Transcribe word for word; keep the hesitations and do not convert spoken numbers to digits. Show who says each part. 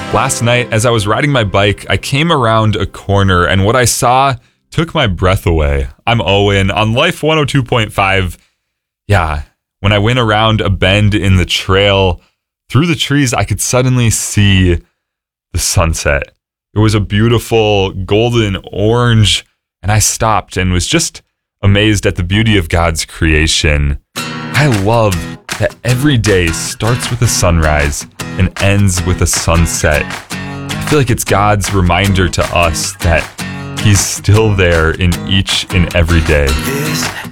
Speaker 1: Last night, as I was riding my bike, I came around a corner and what I saw took my breath away. I'm Owen on Life one oh two point five. Yeah, when I went around a bend in the trail, through the trees, I could suddenly see the sunset. It was a beautiful golden orange, and I stopped and was just amazed at the beauty of God's creation. I love that every day starts with a sunrise and ends with a sunset. I feel like it's God's reminder to us that He's still there in each and every day.
Speaker 2: This